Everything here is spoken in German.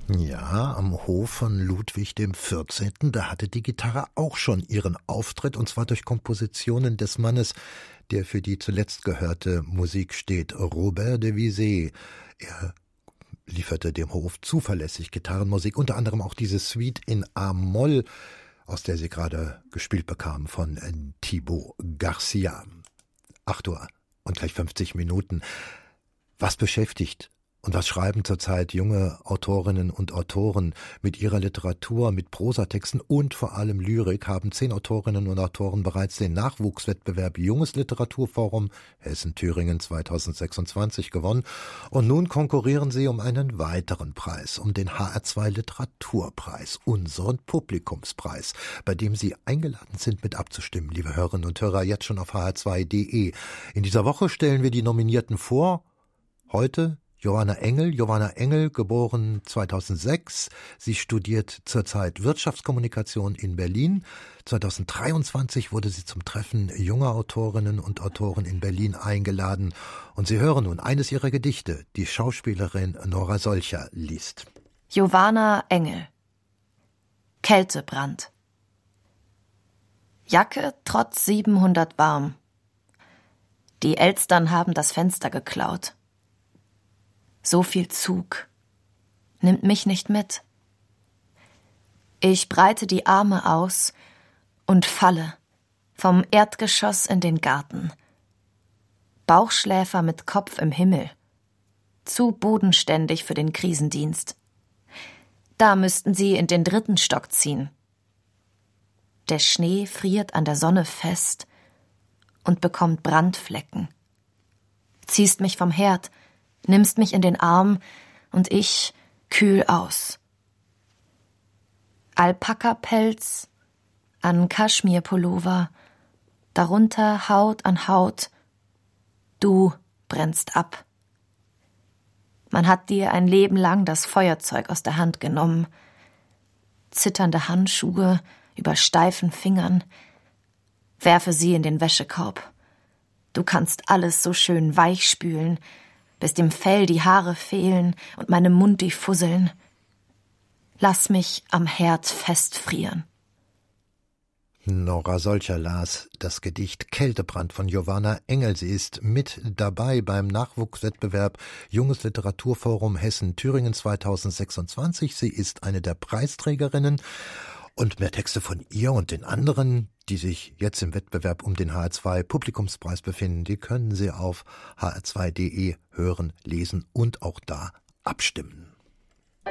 Ja, am Hof von Ludwig dem 14., da hatte die Gitarre auch schon ihren Auftritt, und zwar durch Kompositionen des Mannes, der für die zuletzt gehörte Musik steht, Robert de Visé. Er lieferte dem Hof zuverlässig Gitarrenmusik, unter anderem auch diese Suite in A-Moll, aus der sie gerade gespielt bekam von Thibaut Garcia. 8 Uhr und gleich 50 Minuten. Was beschäftigt und was schreiben zurzeit junge Autorinnen und Autoren mit ihrer Literatur, mit Prosatexten und vor allem Lyrik? Haben 10 Autorinnen und Autoren bereits den Nachwuchswettbewerb Junges Literaturforum Hessen-Thüringen 2026 gewonnen. Und nun konkurrieren sie um einen weiteren Preis, um den HR2 Literaturpreis, unseren Publikumspreis, bei dem Sie eingeladen sind, mit abzustimmen, liebe Hörerinnen und Hörer, jetzt schon auf hr2.de. In dieser Woche stellen wir die Nominierten vor. Heute Johanna Engel, geboren 2006. Sie studiert zurzeit Wirtschaftskommunikation in Berlin. 2023 wurde sie zum Treffen junger Autorinnen und Autoren in Berlin eingeladen. Und Sie hören nun eines ihrer Gedichte. Die Schauspielerin Nora Solcher liest. Johanna Engel. Kältebrand. Jacke trotz 700 warm. Die Elstern haben das Fenster geklaut. So viel Zug. Nimmt mich nicht mit. Ich breite die Arme aus und falle vom Erdgeschoss in den Garten. Bauchschläfer mit Kopf im Himmel. Zu bodenständig für den Krisendienst. Da müssten sie in den 3. Stock ziehen. Der Schnee friert an der Sonne fest und bekommt Brandflecken. Ziehst mich vom Herd, nimmst mich in den Arm und ich kühl aus. Alpakapelz an Kaschmirpullover, darunter Haut an Haut. Du brennst ab. Man hat dir ein Leben lang das Feuerzeug aus der Hand genommen. Zitternde Handschuhe über steifen Fingern. Werfe sie in den Wäschekorb. Du kannst alles so schön weich spülen, bis dem Fell die Haare fehlen und meinem Mund die Fusseln. Lass mich am Herd festfrieren. Nora Solcher las das Gedicht Kältebrand von Johanna Engel. Sie ist mit dabei beim Nachwuchswettbewerb Junges Literaturforum Hessen-Thüringen 2026. Sie ist eine der Preisträgerinnen. Und mehr Texte von ihr und den anderen, die sich jetzt im Wettbewerb um den HR2 Publikumspreis befinden, die können Sie auf hr2.de hören, lesen und auch da abstimmen.